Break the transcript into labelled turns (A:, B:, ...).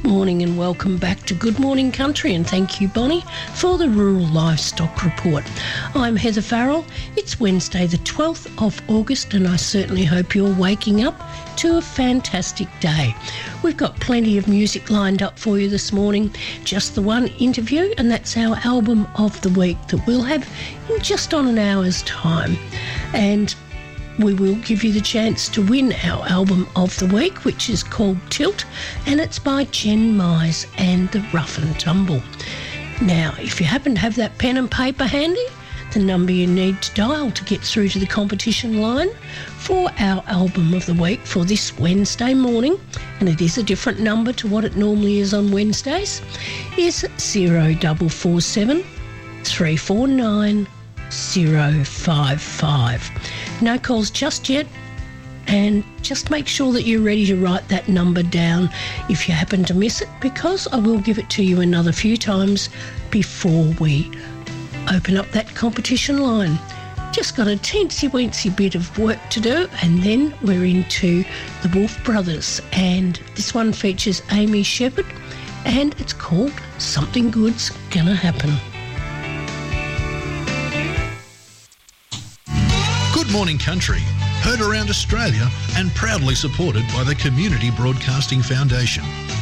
A: Morning and welcome back to Good Morning Country, and thank you, Bonnie, for the Rural Livestock Report. I'm Heather Farrell. It's Wednesday the 12th of August and I certainly hope you're waking up to a fantastic day. We've got plenty of music lined up for you this morning, just the one interview, and that's our album of the week that we'll have in just on an hour's time. And we will give you the chance to win our album of the week, which is called Tilt, and it's by Jen Mize and the Rough and Tumble. Now, if you happen to have that pen and paper handy, the number you need to dial to get through to the competition line for our album of the week for this Wednesday morning, and it is a different number to what it normally is on Wednesdays, is 0447 349 055. No calls just yet, and just make sure that you're ready to write that number down if you happen to miss it, because I will give it to you another few times before we open up that competition line. Just got a teensy-weensy bit of work to do, and then we're into the Wolf Brothers, and this one features Amy Shepherd, and it's called Something Good's Gonna Happen.
B: Good Morning Country, heard around Australia and proudly supported by the Community Broadcasting Foundation.